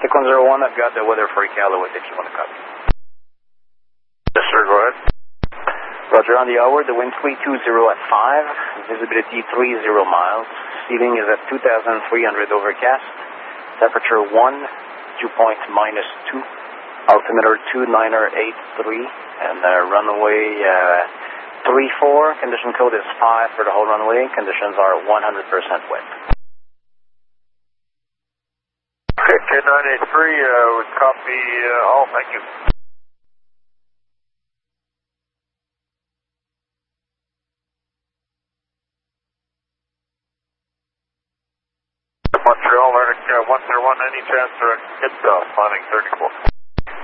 101, I've got the weather for Iqaluit if you want to copy. Yes, sir, go ahead. Roger, on the hour, the wind 320 at 5, visibility 30 miles, ceiling is at 2,300 overcast, temperature 1, dew point -2, altimeter 2983, and runway 34, condition code is 5 for the whole runway, conditions are 100% wet. Okay, 10983, would copy all, thank you. Montreal, Arctic 101, any chance direct hit landing 34.